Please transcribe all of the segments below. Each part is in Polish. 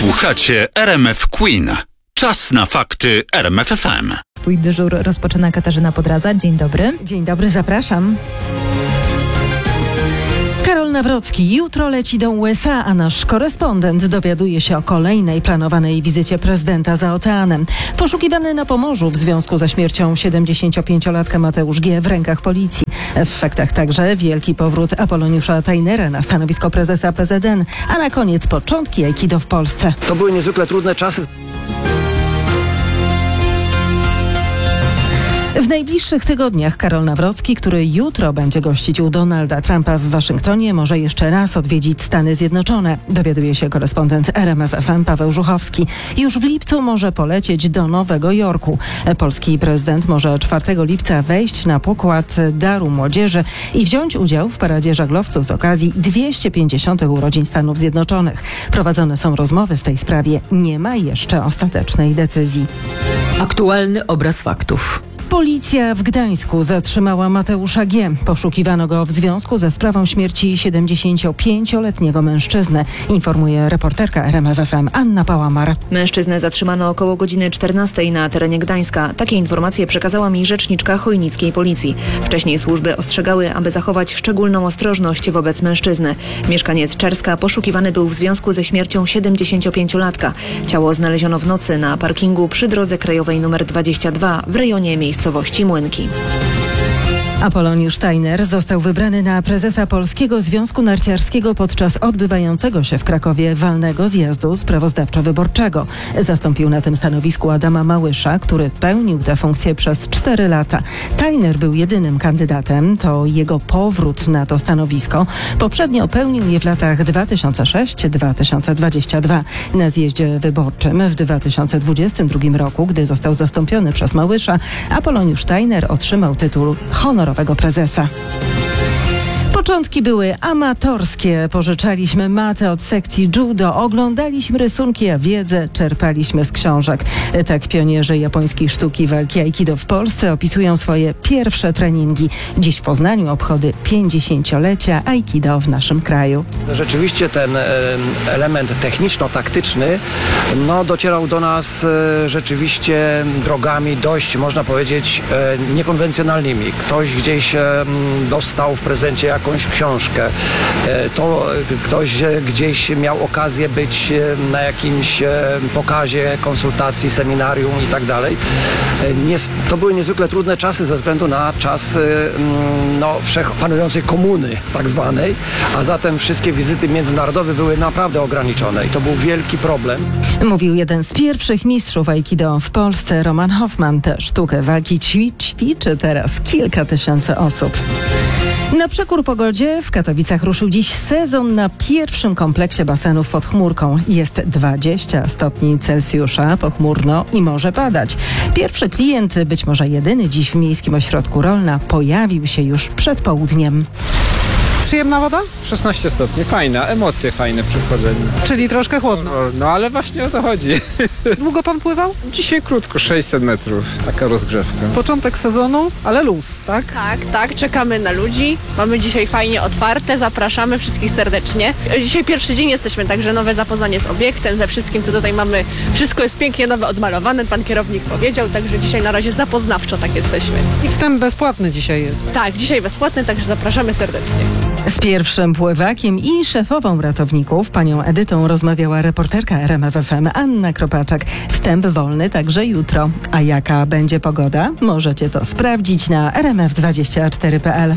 Słuchacie RMF Queen. Czas na fakty RMF FM. Swój dyżur rozpoczyna Katarzyna Podradza. Dzień dobry. Dzień dobry, zapraszam. Karol Nawrocki jutro leci do USA, a nasz korespondent dowiaduje się o kolejnej planowanej wizycie prezydenta za oceanem. Poszukiwany na Pomorzu w związku ze śmiercią 75-latka Mateusz G. w rękach policji. W faktach także wielki powrót Apoloniusza Tajnera na stanowisko prezesa PZN, a na koniec początki aikido w Polsce. To były niezwykle trudne czasy. W najbliższych tygodniach Karol Nawrocki, który jutro będzie gościć u Donalda Trumpa w Waszyngtonie, może jeszcze raz odwiedzić Stany Zjednoczone. Dowiaduje się korespondent RMF FM Paweł Żuchowski. Już w lipcu może polecieć do Nowego Jorku. Polski prezydent może 4 lipca wejść na pokład Daru Młodzieży i wziąć udział w paradzie żaglowców z okazji 250. urodzin Stanów Zjednoczonych. Prowadzone są rozmowy w tej sprawie. Nie ma jeszcze ostatecznej decyzji. Aktualny obraz faktów. Policja w Gdańsku zatrzymała Mateusza G. Poszukiwano go w związku ze sprawą śmierci 75-letniego mężczyzny, informuje reporterka RMF FM Anna Pałamar. Mężczyznę zatrzymano około godziny 14 na terenie Gdańska. Takie informacje przekazała mi rzeczniczka chojnickiej policji. Wcześniej służby ostrzegały, aby zachować szczególną ostrożność wobec mężczyzny. Mieszkaniec Czerska poszukiwany był w związku ze śmiercią 75-latka. Ciało znaleziono w nocy na parkingu przy drodze krajowej nr 22 w rejonie miejscowości Młynki. Apoloniusz Tajner został wybrany na prezesa Polskiego Związku Narciarskiego podczas odbywającego się w Krakowie walnego zjazdu sprawozdawczo-wyborczego. Zastąpił na tym stanowisku Adama Małysza, który pełnił tę funkcję przez 4 lata. Tajner był jedynym kandydatem, to jego powrót na to stanowisko. Poprzednio pełnił je w latach 2006-2022. Na zjeździe wyborczym w 2022 roku, gdy został zastąpiony przez Małysza, Apoloniusz Tajner otrzymał tytuł honorowego prezesa. Początki były amatorskie. Pożyczaliśmy matę od sekcji judo, oglądaliśmy rysunki, a wiedzę czerpaliśmy z książek. Tak pionierzy japońskiej sztuki walki aikido w Polsce opisują swoje pierwsze treningi. Dziś w Poznaniu obchody 50-lecia aikido w naszym kraju. Rzeczywiście ten element techniczno-taktyczny docierał do nas rzeczywiście drogami dość, można powiedzieć, niekonwencjonalnymi. Ktoś gdzieś dostał w prezencie jakąś książkę. To ktoś gdzieś miał okazję być na jakimś pokazie, konsultacji, seminarium i tak dalej. To były niezwykle trudne czasy ze względu na czas wszechpanującej komuny tak zwanej, a zatem wszystkie wizyty międzynarodowe były naprawdę ograniczone i to był wielki problem. Mówił jeden z pierwszych mistrzów aikido w Polsce, Roman Hoffman. Tę sztukę walki ćwiczy teraz kilka tysięcy osób. Na przekór pogodzie w Katowicach ruszył dziś sezon na pierwszym kompleksie basenów pod chmurką. Jest 20 stopni Celsjusza, pochmurno i może padać. Pierwszy klient, być może jedyny dziś w Miejskim Ośrodku Rolna, pojawił się już przed południem. Przyjemna woda? 16 stopni, fajna, emocje fajne przy wchodzeniu. Czyli troszkę chłodno. No ale właśnie o to chodzi. Długo pan pływał? Dzisiaj krótko, 600 metrów, taka rozgrzewka. Początek sezonu, ale luz, tak? Tak, czekamy na ludzi. Mamy dzisiaj fajnie otwarte, zapraszamy wszystkich serdecznie. Dzisiaj pierwszy dzień jesteśmy, także nowe zapoznanie z obiektem, ze wszystkim, co tutaj mamy. Wszystko jest pięknie nowe, odmalowane, pan kierownik powiedział, także dzisiaj na razie zapoznawczo tak jesteśmy. I wstęp bezpłatny dzisiaj jest. Tak, dzisiaj bezpłatny, także zapraszamy serdecznie. Z pierwszym pływakiem i szefową ratowników, panią Edytą, rozmawiała reporterka RMF FM Anna Kropaczak. Wstęp wolny także jutro. A jaka będzie pogoda? Możecie to sprawdzić na rmf24.pl.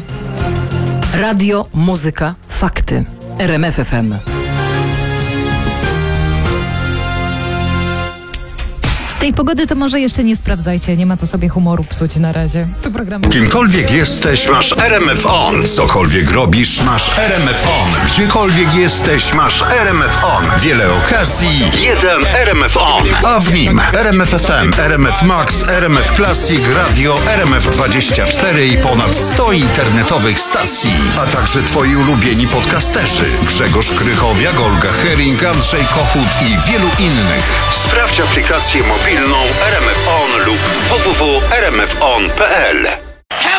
Radio, muzyka, fakty. RMF FM. Tej pogody to może jeszcze nie sprawdzajcie. Nie ma co sobie humoru psuć na razie. To program... Kimkolwiek jesteś, masz RMF On. Cokolwiek robisz, masz RMF On. Gdziekolwiek jesteś, masz RMF On. Wiele okazji, jeden RMF On. A w nim RMF FM, RMF Max, RMF Classic, Radio, RMF24 i ponad 100 internetowych stacji. A także twoi ulubieni podcasterzy. Grzegorz Krychowiak, Olga Hering, Andrzej Kochut i wielu innych. Sprawdź aplikację mobilną RMF On lub www.rmfon.pl.